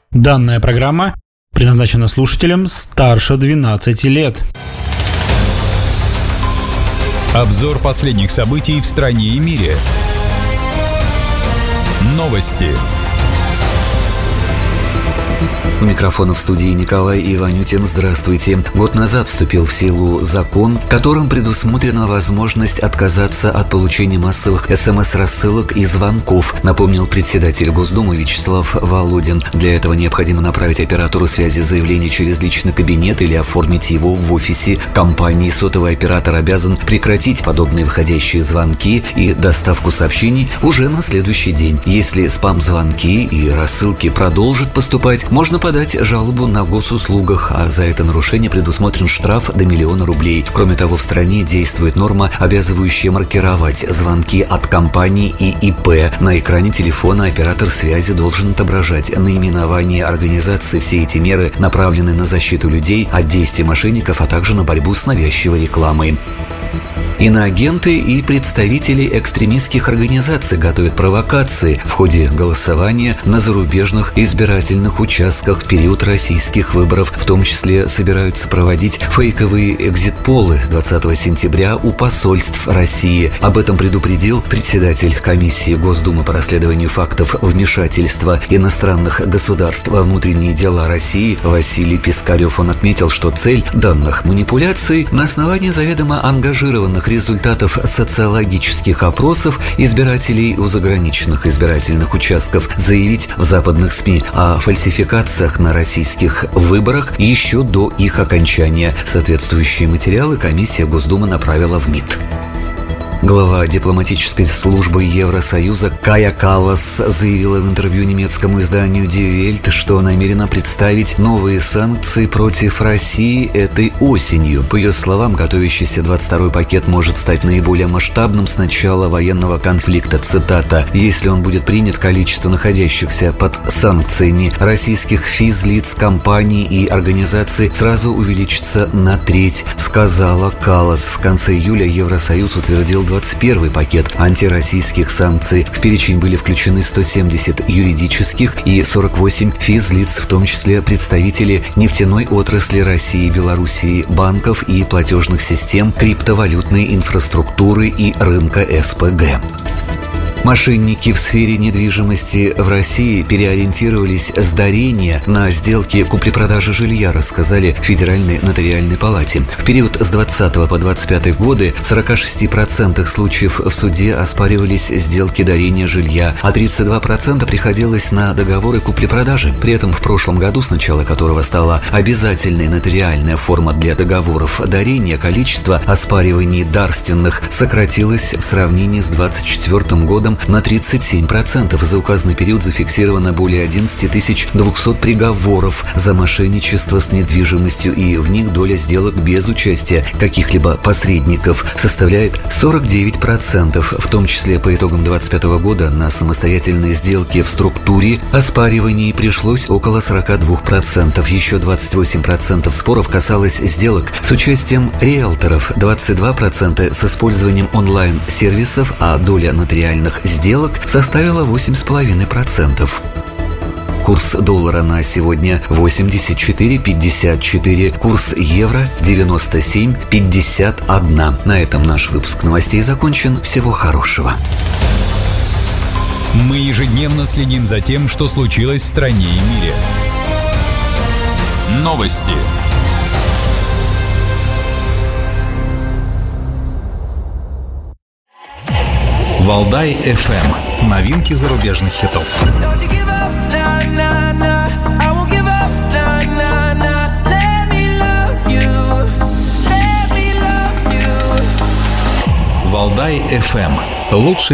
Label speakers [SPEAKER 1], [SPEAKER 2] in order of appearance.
[SPEAKER 1] Данная программа предназначена слушателям старше 12 лет.
[SPEAKER 2] Обзор последних событий в стране и мире. Новости.
[SPEAKER 3] У микрофона в студии Николай Иванютин. Здравствуйте. Год назад вступил в силу закон, которым предусмотрена возможность отказаться от получения массовых СМС-рассылок и звонков, напомнил председатель Госдумы Вячеслав Володин. Для этого необходимо направить оператору связи заявление через личный кабинет или оформить его в офисе компании. Сотовый оператор обязан прекратить подобные входящие звонки и доставку сообщений уже на следующий день. Если спам-звонки и рассылки продолжат поступать, можно подать жалобу на госуслугах, а за это нарушение предусмотрен штраф до 1 000 000 рублей. Кроме того, в стране действует норма, обязывающая маркировать звонки от компаний и ИП. На экране телефона оператор связи должен отображать наименование организации. Все эти меры направлены на защиту людей от действий мошенников, а также на борьбу с навязчивой рекламой. Иноагенты и представители экстремистских организаций готовят провокации в ходе голосования на зарубежных избирательных участках в период российских выборов. В том числе собираются проводить фейковые экзит-полы 20 сентября у посольств России. Об этом предупредил председатель комиссии Госдумы по расследованию фактов вмешательства иностранных государств во внутренние дела России Василий Пискарев. Он отметил, что цель данных манипуляций на основании заведомо ангажированных результатов социологических опросов избирателей у заграничных избирательных участков заявить в западных СМИ о фальсификациях на российских выборах еще до их окончания. Соответствующие материалы комиссия Госдумы направила в МИД. Глава дипломатической службы Евросоюза Кая Каллас заявила в интервью немецкому изданию Die Welt, что намерена представить новые санкции против России этой осенью. По ее словам, готовящийся 22-й пакет может стать наиболее масштабным с начала военного конфликта. Цитата: «Если он будет принят, количество находящихся под санкциями российских физлиц, компаний и организаций сразу увеличится на треть», сказала Каллас. В конце июля Евросоюз утвердил 21-й пакет антироссийских санкций. В перечень были включены 170 юридических и 48 физлиц, в том числе представители нефтяной отрасли России, Белоруссии, банков и платежных систем, криптовалютной инфраструктуры и рынка СПГ. Мошенники в сфере недвижимости в России переориентировались с дарения на сделки купли-продажи жилья, рассказали в Федеральной нотариальной палате. В период с 20 по 25 годы в 46% случаев в суде оспаривались сделки дарения жилья, а 32% приходилось на договоры купли-продажи. При этом в прошлом году, с начала которого стала обязательной нотариальная форма для договоров дарения, количество оспариваний дарственных сократилось в сравнении с 2024 годом на 37%. За указанный период зафиксировано более 11 200 приговоров за мошенничество с недвижимостью, и в них доля сделок без участия каких-либо посредников составляет 49%. В том числе по итогам 2025 года на самостоятельные сделки в структуре оспариваний пришлось около 42%. Еще 28% споров касалось сделок с участием риэлторов, 22% с использованием онлайн-сервисов, а доля нотариальных сделок составила 8,5%. Курс доллара на сегодня 84,54, курс евро 97,51. На этом наш выпуск новостей закончен. Всего хорошего.
[SPEAKER 2] Мы ежедневно следим за тем, что случилось в стране и мире. Новости. Валдай FM. Новинки зарубежных хитов. Валдай FM. Лучшие